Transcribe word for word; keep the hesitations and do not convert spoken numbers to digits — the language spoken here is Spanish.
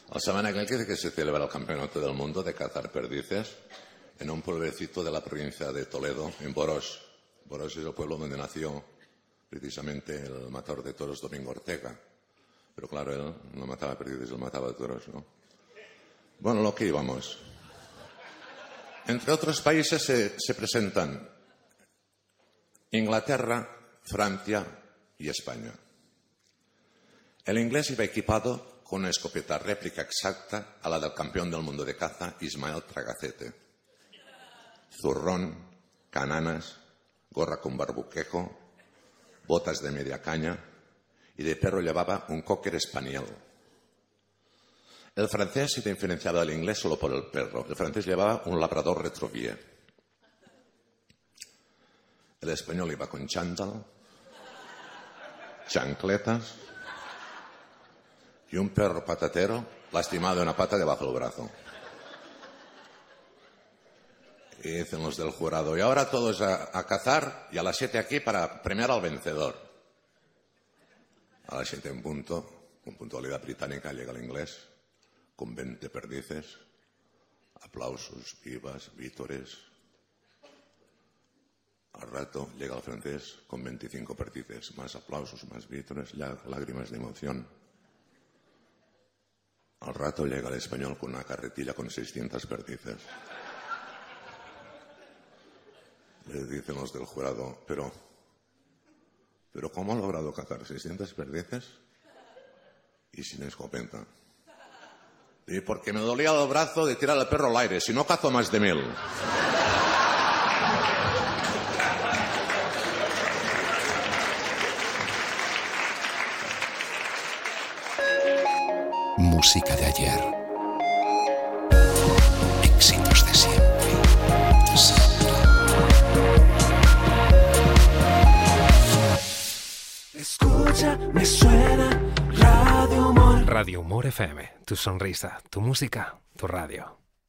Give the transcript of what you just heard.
La semana que se celebra el Campeonato del Mundo de cazar perdices en un pueblecito de la provincia de Toledo, en Boros. Boros es el pueblo donde nació precisamente el matador de toros Domingo Ortega. Pero claro, él no mataba perdices, él mataba toros, ¿no? Bueno, lo que íbamos. Entre otros países se, se presentan Inglaterra, Francia y España. El inglés iba equipado con una escopeta réplica exacta a la del campeón del mundo de caza, Ismael Tragacete. Zurrón, cananas, gorra con barbuquejo, botas de media caña y de perro llevaba un cocker spaniel. El francés se diferenciaba del inglés solo por el perro. El francés llevaba un labrador retrovier. El español iba con chándal, chancletas y un perro patatero lastimado en una pata debajo del brazo. Y dicen los del jurado, y ahora todos a, a cazar y a las siete aquí para premiar al vencedor. A las siete en punto, con puntualidad británica, llega el inglés con veinte perdices, aplausos, vivas, vítores. Al rato llega el francés con veinticinco perdices, más aplausos, más vítores, lágrimas de emoción. Al rato llega el español con una carretilla con seiscientas perdices. Le dicen los del jurado, pero, pero ¿cómo ha logrado cazar seiscientas perdices y sin escopeta? Y porque me dolía el brazo de tirar al perro al aire, si no cazo más de mil. Música de ayer. Éxitos de siempre. Escucha, me suena Radio Humor. Radio Humor F M. Tu sonrisa, tu música, tu radio.